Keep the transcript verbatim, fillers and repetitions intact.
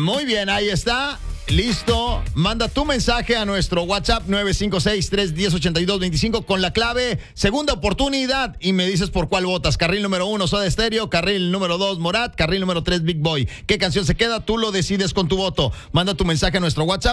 Muy bien, ahí está. Listo. Manda tu mensaje a nuestro WhatsApp nueve cinco seis, tres uno cero, ocho dos dos cinco con la clave segunda oportunidad y me dices por cuál votas. Carril número uno, Soda Stereo. Carril número dos, Morat. Carril número tres, Big Boy. ¿Qué canción se queda? Tú lo decides con tu voto. Manda tu mensaje a nuestro WhatsApp